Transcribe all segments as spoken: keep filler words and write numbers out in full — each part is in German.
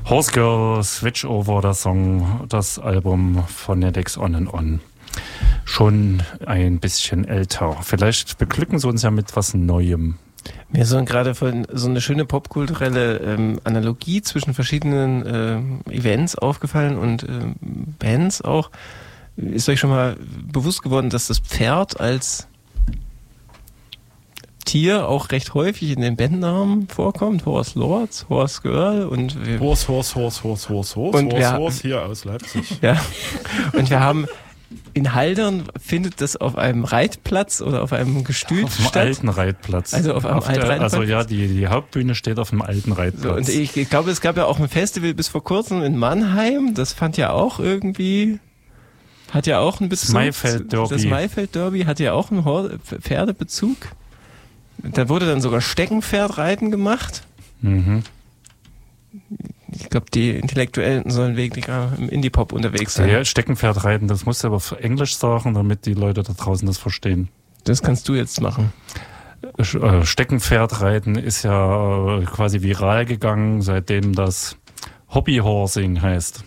Horse Girl, Switch Over, der Song, das Album Phonetics On and On. Schon ein bisschen älter. Vielleicht beglücken sie uns ja mit was Neuem. Mir ist so gerade von so eine schöne popkulturelle ähm, Analogie zwischen verschiedenen äh, Events aufgefallen und äh, Bands auch. Ist euch schon mal bewusst geworden, dass das Pferd als Tier auch recht häufig in den Bandnamen vorkommt? Horse Lords, Horse Girl und wir Horse, Horse, Horse, Horse, Horse, Horse, und Horse, wir, Horse hier aus Leipzig. Ja, und wir haben in Haldern findet das auf einem Reitplatz oder auf einem Gestüt auf einem statt. alten Reitplatz. Also auf einem auf alten der, Reitplatz. Also ja, die, die Hauptbühne steht auf einem alten Reitplatz. So, und ich, ich glaube, es gab ja auch ein Festival bis vor kurzem in Mannheim. Das fand ja auch irgendwie, hat ja auch einen Bezug. Das Maifeld Derby. Das Maifeld Derby hat ja auch einen Hor- Pferdebezug. Da wurde dann sogar Steckenpferdreiten gemacht. Mhm. Ich glaube, die Intellektuellen sollen weniger im Indie-Pop unterwegs sein. Ja, Steckenpferd reiten, das musst du aber auf Englisch sagen, damit die Leute da draußen das verstehen. Das kannst du jetzt machen. Steckenpferd reiten ist ja quasi viral gegangen, seitdem das Hobbyhorsing heißt.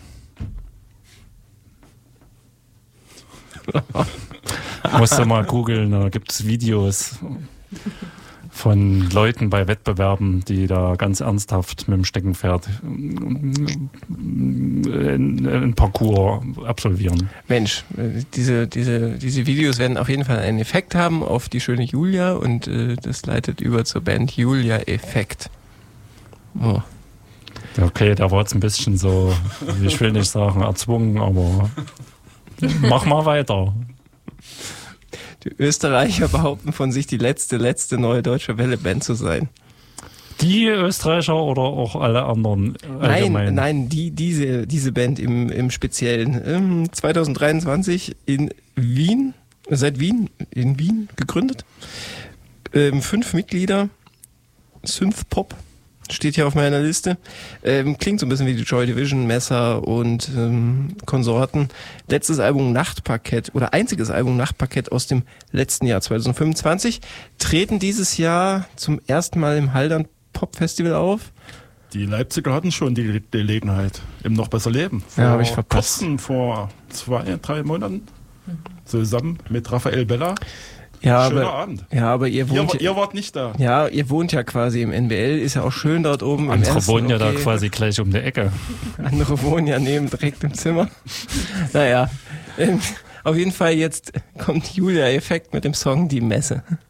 Musst du mal googeln, da gibt es Videos von Leuten bei Wettbewerben, die da ganz ernsthaft mit dem Steckenpferd einen Parcours absolvieren. Mensch, diese, diese, diese Videos werden auf jeden Fall einen Effekt haben auf die schöne Julia und äh, das leitet über zur Band Julia Effekt. Oh. Okay, da war jetzt ein bisschen so, ich will nicht sagen erzwungen, aber mach mal weiter. Die Österreicher behaupten von sich, die letzte, letzte neue deutsche Welle-Band zu sein. Die Österreicher oder auch alle anderen allgemein? Nein, nein, die, diese, diese Band im, im Speziellen. Ähm, zwanzig dreiundzwanzig in Wien, seit Wien, in Wien gegründet. Ähm, fünf Mitglieder, Synthpop. Steht hier auf meiner Liste. Ähm, klingt so ein bisschen wie die Joy Division, Messer und ähm, Konsorten. Letztes Album Nachtparkett oder einziges Album Nachtparkett aus dem letzten Jahr zwanzig fünfundzwanzig. Treten dieses Jahr zum ersten Mal im Haldern Pop Festival auf. Die Leipziger hatten schon die Gelegenheit im Noch besser Leben. Vor ja, habe ich verpasst. Kosten vor zwei, drei Monaten zusammen mit Raphael Bella. Ja, Schöner aber, Abend. Ja, aber ihr wohnt ihr, ihr wart nicht da. Ja, ihr wohnt ja quasi im N B L, ist ja auch schön dort oben. Andere im wohnen ja okay. da quasi gleich um die Ecke. Andere wohnen ja neben direkt im Zimmer. Naja, ähm, auf jeden Fall jetzt kommt Julia Effekt mit dem Song Die Messe.